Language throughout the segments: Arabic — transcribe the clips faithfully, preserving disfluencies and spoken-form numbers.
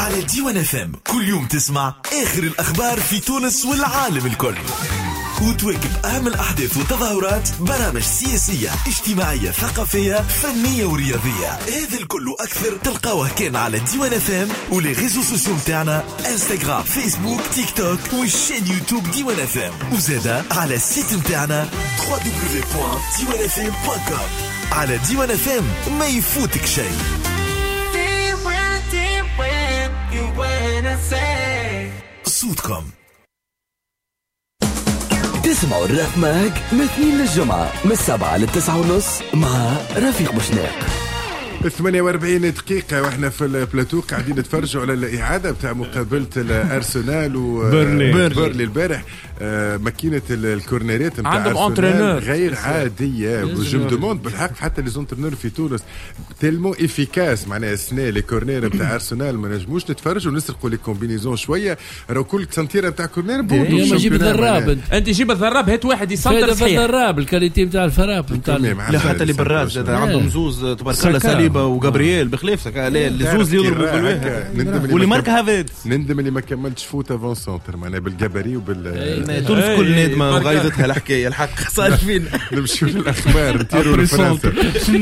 على ديوان اف ام كل يوم تسمع آخر الأخبار في تونس والعالم الكل، وتواكب أهم الأحداث والتظاهرات، برامج سياسية اجتماعية ثقافية فنية ورياضية. هذا الكل أكثر تلقاوه كان على ديوان اف ام ولي ريزو سوسيو متاعنا انستغرام فيسبوك تيك توك والشين يوتيوب ديوان اف ام، وزادا على السيت متاعنا دبليو دبليو دبليو بوان ديوان اف ام دوت كوم. على ديوان اف ام ما يفوتك شيء. صوتكم تسمعوا الراب ماج من اثنين للجمعة من السبعة للتسعة ونص مع رفيق بوشناق. ثمانية وأربعين دقيقة واحنا في البلاتو قاعدين نتفرجوا على الإعادة بتاع مقابلة الأرسنال وبيرلي بيرلي البارح. آه ماكينة الكورنيرات نتاع أرسنال غير عادية، وجم دوموند بالحق حتى لي زونترنور في تونس تيلمو إفيكاس، معناها السنة لي كورنير نتاع أرسنال ما نجموش نتفرجوا ونسرقوا لي كومبينيزون شوية. راهو كل سنتيرة نتاع كورنير بودو يوم جيب الضراب، أنت جيب الضراب هات واحد يسنتر صحيح الضراب الكاليتي نتاع الفراب نتاع لا حتى اللي بالراس عندهم زوز تبارك الله ساليبا وغابرييل بخليفك اللي زوز يضربوا بالوجه واللي ماركا هافيد. نندم اللي ما كملتش فوت افون سونتر معناها بالجبري وبال تونس كل نادمه وغايدتها الحكايه الحق صار فين. نمشيو للاخبار نطيروا لفرنسا،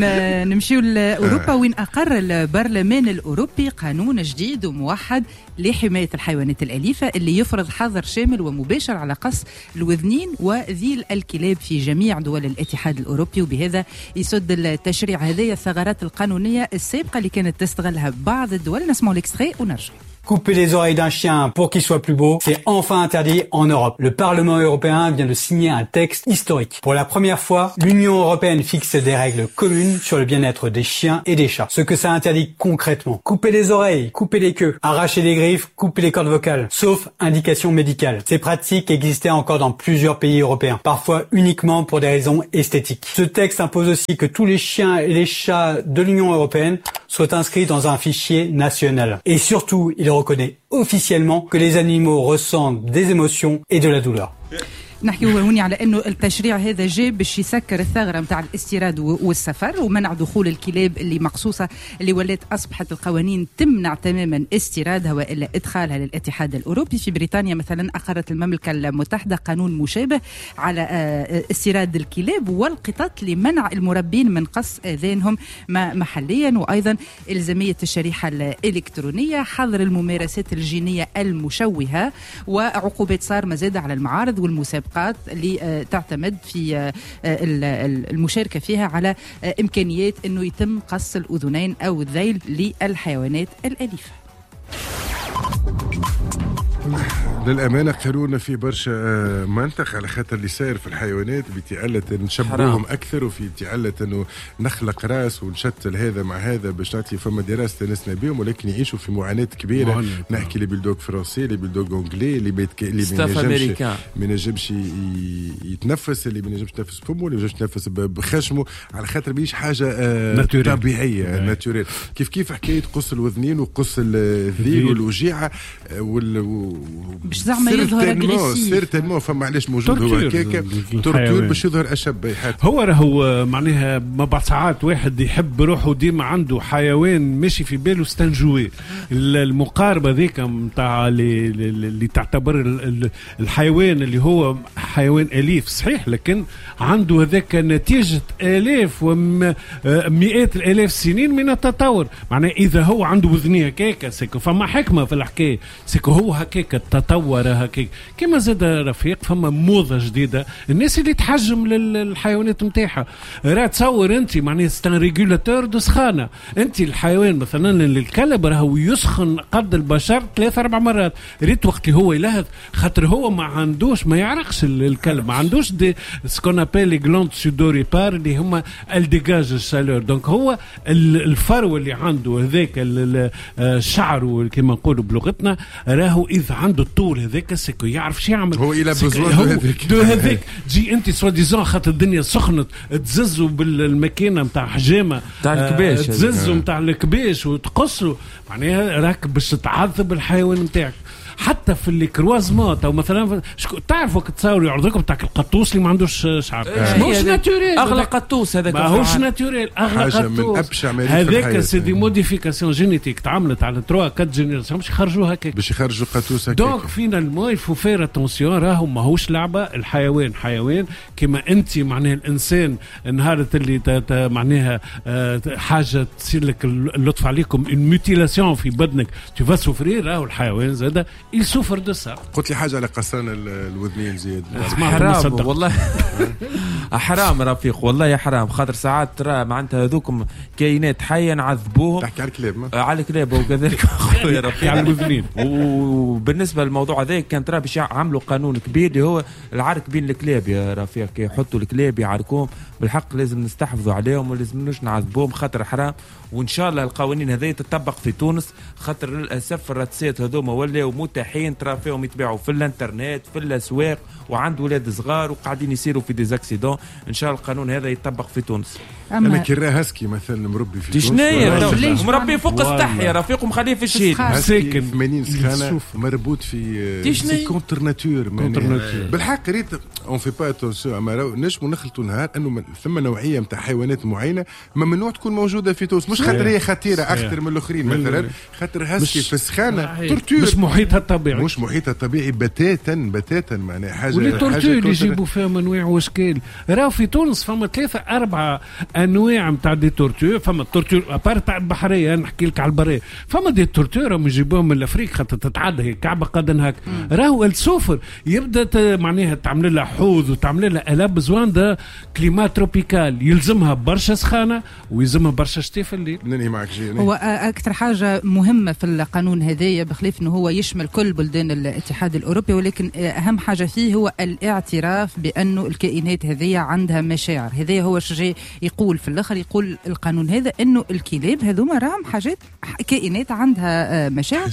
نمشيو لاوروبا وين اقر البرلمان الاوروبي قانون جديد وموحد لحمايه الحيوانات الاليفه اللي يفرض حظر شامل ومباشر على قص الوذنين وذيل الكلاب في جميع دول الاتحاد الاوروبي، وبهذا يسد التشريع هذه الثغرات القانونيه السابقه اللي كانت تستغلها بعض الدول. نسمعوا الاكستري ونرجع. Couper les oreilles d'un chien pour qu'il soit plus beau, c'est enfin interdit en Europe. Le Parlement européen vient de signer un texte historique. Pour la première fois, l'Union européenne fixe des règles communes sur le bien-être des chiens et des chats. Ce que ça interdit concrètement: couper les oreilles, couper les queues, arracher les griffes, couper les cordes vocales, sauf indication médicale. Ces pratiques existaient encore dans plusieurs pays européens, parfois uniquement pour des raisons esthétiques. Ce texte impose aussi que tous les chiens et les chats de l'Union européenne soient inscrits dans un fichier national. Et surtout, il reconnaît officiellement que les animaux ressentent des émotions et de la douleur. نحكيو هوني على انه التشريع هذا جاء باش يسكر الثغره نتاع الاستيراد والسفر ومنع دخول الكلاب اللي مقصوصه اللي ولات اصبحت القوانين تمنع تماما استيرادها والا ادخالها للاتحاد الاوروبي. في بريطانيا مثلا اقرت المملكه المتحده قانون مشابه على استيراد الكلاب والقطط لمنع المربين من قص اذانهم محليا، وايضا الزاميه الشريحه الالكترونيه، حظر الممارسات الجينيه المشوهه، وعقوبات صارمه زاده على المعارض والمسابقات اللي تعتمد في المشاركة فيها على إمكانيات أنه يتم قص الأذنين أو الذيل للحيوانات الأليفة. للأمانة قانون في برشا منطق على خاطر اللي ساير في الحيوانات بتعلة نشبههم أكثر، وفي تعلة أنه نخلق راس ونشتل هذا مع هذا باش نعطي فما دراسة تنسنا بهم، ولكن يعيشوا في معاناة كبيرة. نحكي لي بالدوغ فرنسي، اللي بالدوغ أنجلي، اللي بيتك... اللي ما ينجمش يتنفس، اللي ما ينجمش يتنفس فمه، اللي ما ينجمش يتنفس بخشمه، على خاطر بيش حاجة آه طبيعية ناتوريل. كيف كيف حكاية قص الوذنين وقص الذيل والوجيعة وال باش زعما يظهر اغريسيف سيرتينمون. فما علاش موجود هو هكاكا تورتور باش يظهر اشب حتى هو راهو معناها ما بعد ساعات واحد يحب روحه ديما عنده حيوان ماشي في باله ستنجوي. المقاربه ذيك نتاع اللي تعتبر الحيوان اللي هو حيوان اليف صحيح، لكن عنده هذاك نتيجه الاف ومئات الالاف سنين من التطور. معناها اذا هو عنده وذنيه هكاكا سيكو فما حكمه في الحكايه، سيكو هو هكاكا تطور هكاك. كما زاد رفيق فما موضة جديدة الناس اللي تحجم للحيوانات متاعها. راه تصور انت معناها ستان ريغولاتور دو سخانة. انت الحيوان مثلا الكلب راهو يسخن قد البشر ثلاث اربع مرات، ريت وقت اللي هو يلهث خاطر هو ما عندوش ما يعرقش الكلب، ما عندوش دي سكون ابل لي غلاند سودوري بار اللي هما الديجاج الشالور. دونك هو الفرو اللي عنده هذاك الشعر كما نقولوا بلغتنا راهو اذا عنده الطول التطور هذاك سكو يعرف شو يعمل هو الى بزوان هذاك دو هذاك جي انت سوا ديزون خاطر الدنيا سخنت تززوا بالماكينه نتاع حجامه نتاع الكباش تززوا نتاع الكباش وتقصوا معناها راك باش تعذب الحيوان نتاعك. حتى في الكروازمات او مثلا تعرفوا كتصوروا يعرضوكم تاع القطوس اللي ما عندوش شعر ماهوش ناتوريل اغلى قطوس هذاك ماهوش ناتوريل اغلى قطوس هذاك سي دي موديفيكاسيون جينيتيك تعملت على ثلاثة أربعة جينيراسيون باش يخرجوا هكاك باش يخرجوا قطوس هكاك. دونك فينالمون يفو فير اتونسيون راهو ماهوش لعبه. الحيوان حيوان كما انت معناها الانسان نهار اللي معناها حاجه تصير لك اللطف عليكم الموتيلاسيون في بدنك تو فا سوفرير راهو الحيوان زاد يسوفر دو سا. قلت لي حاجه على قصرنا الوذنين زياد حرام والله حرام رفيق والله يا حرام خاطر ساعات ترى معناتها هذوكم كائنات حيه نعذبوهم. تحكي على الكلاب ما على الكلاب وكذلك يا رفيق على الوذنين. وبالنسبه للموضوع هذا كان ترى باش يعملوا قانون كبير اللي هو العرك بين الكلاب يا رفيق يحطوا الكلاب يعركوهم بالحق لازم نستحفظوا عليهم ولازمناش نعذبوهم خاطر حرام. وان شاء الله القوانين هذه تطبق في تونس خاطر للاسف الراتسات هذوما ولاو متاحين ترى فيهم يتباعوا في الانترنت في الاسواق وعند ولاد صغار وقاعدين يصيروا في ديزاكسيدون. ان شاء الله القانون هذا يطبق في تونس. انا كرا هاسكي مثلا مربي في تونس شنو مربي فوق السطح يا رفيق ومخليه في الشيل ساكن ثمانين سخانه مربوط في في كونتر ناتور بالحق ريت اون في با اتونسيون نجموا نخلطوا نهار انه ثم نوعيه نتاع حيوانات معينه ممنوع تكون موجوده في تونس مش خاطر هي خطيره اخطر من الاخرين مثلا خاطر هاسكي في السخانه تورتور مش محيطها الطبيعي مش محيطها الطبيعي بتاتا بتاتا معناها حاجه واللي تورتور اللي يجيبوا فيها انواع واشكال. راهو في تونس فما ثلاثه اربعه انواع نتاع دي تورتور. فما التورتور ابار تاع البحريه نحكي لك على البريه. فما دي تورتور هم يجيبوهم من الافريق خاطر تتعدى هي كعبه قدن هك. راهو السوفر يبدا معناها تعمل لها حوض وتعمل لها الا بزوان ده كليما تروبيكال يلزمها برشا سخانه ويلزمها برشا شتي في الليل. ننهي معك جيني. هو اكثر حاجه مهمه في القانون هذايا بخلاف انه هو يشمل كل بلدان الاتحاد الاوروبي ولكن اهم حاجه فيه هو الاعتراف بانه الكائنات هذه عندها مشاعر. هذا هو الشيء يقول في الاخر يقول القانون هذا انه الكلاب هذوما راهم حاجات كائنات عندها مشاعر.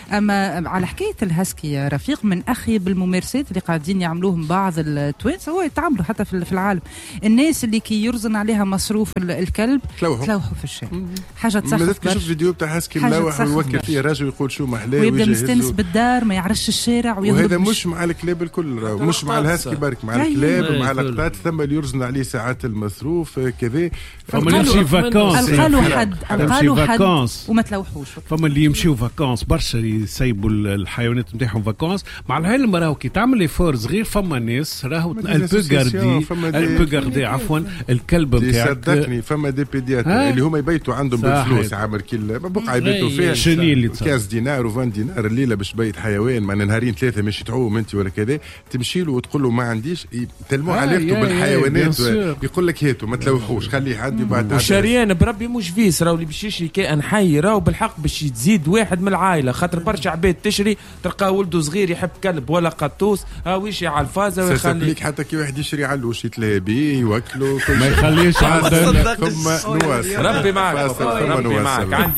اما على حكايه الهاسكي يا رفيق من اخيب الممارسات اللي قاعدين يعملوهم بعض التوانسه هو يتعاملوا حتى في العالم الناس اللي كي يرزن عليها مصروف الكلب تلوحوا في الشارع حاجه تسخف. مازال كشوف فيديو بتاع هاسكي ملوح ويوكل فيه راجل يقول شو محلاه ويبدا مستانس بالدار ما يعرفش الشارع وهذا مش مع الكلاب الكل مش مع الهاسكي برك مع الكلاب مع القطات ثم اللي يرزن عليه ساعات المصروف كذا. فما يمشي فاكونس قالوا حد قالوا حد وما تلوحوش. فما اللي يمشيوا فاكونس برشا يسيبوا الحيوانات نتاعهم فاكونس مع العلم راهو كي تعمل لي فور صغير فما ناس راهو البو غاردي البو غاردي عفوا الكلب نتاعك صدقني فما دي بيدياتر اللي هما يبيتوا عندهم بالفلوس عامر كل بقعه يبيتوا فيها كاس دينار و20 دينار الليله باش بيت حيوان مع نهارين ثلاثه مش تعوم انت ولا كذا تمشي له وتقول له ما عنديش تلموا علاقته بالحيوانات يقول لك هاتوا ما تلوحوش خليه حد يبعد. وشريان بربي مش فيس راهو اللي باش يشري كائن حي راهو بالحق باش تزيد واحد من العائله خاطر برشا عباد تشري تلقى ولده صغير يحب كلب ولا قطوس هاو يشي على الفازه ويخليك حتى كي واحد يشري علوش يتلهى بيه يوكله ما يخليش عندنا ثم نواصل. ربي معك ربي معك عندي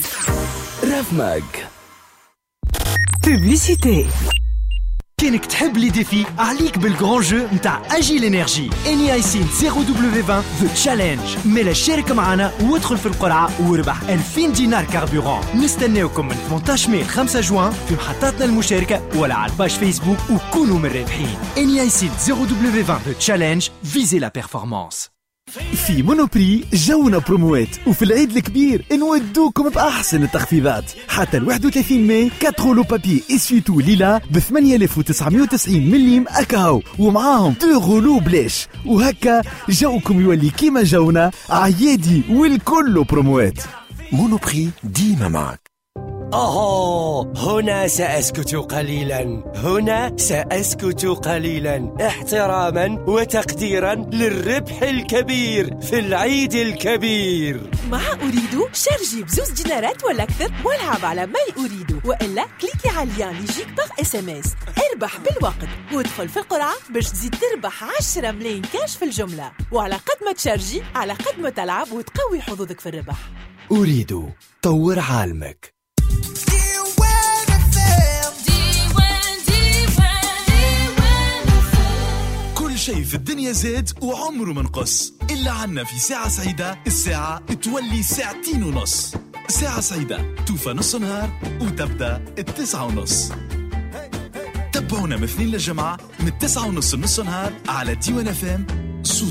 راف ماج بوبليسيتي. كانك تحب لي ديفي عليك بالغران جو نتاع اجي لينيرجي انيايسين صفر دبليو عشرين ذا تشالنج. ميلا شارك معنا وادخل في القرعه وربح ألفين دينار كاربوران. نستناوكم من ثمانية عشر ماي خمسة جوان في محطاتنا المشاركه ولا على الباج فيسبوك وكونوا من الرابحين. انيايسين صفر دبليو عشرين ذا تشالنج فيزي لا بيرفورمانس. في مونوبري جونا بروموات وفي العيد الكبير نودوكم بأحسن التخفيضات حتى الواحد وثلاثين ماي كاترو لو بابي اسفيتو ليلا ب ثمانية آلاف وتسعمائة وتسعين مليم أكاو ومعاهم دو غولو بلاش وهكا جوكم يولي كيما جونا عيادي والكل بروموات. مونوبري ديما معك. أوه هنا سأسكت قليلا هنا سأسكت قليلا احتراما وتقديرا للربح الكبير في العيد الكبير. مع أريدو شارجي بزوز دينارات ولا أكثر والعب على ماي أريدو وإلا كليكي على اللين يجيك باغ اس ام اس. اربح بالوقت وادخل في القرعة باش تزيد تربح عشرة ملايين كاش في الجملة وعلى قد ما تشارجي على قد ما تلعب وتقوي حظوظك في الربح. أريدو طور عالمك. كل شيء في الدنيا زاد وعمره ما نقص، إلا عنا في ساعة سعيدة الساعة تولي ساعتين ونص. ساعة سعيدة توفى نص نهار وتبدأ التسعة ونص. تابعونا من اثنين للجمعة من التسعة ونص نص نهار على ديوان اف ام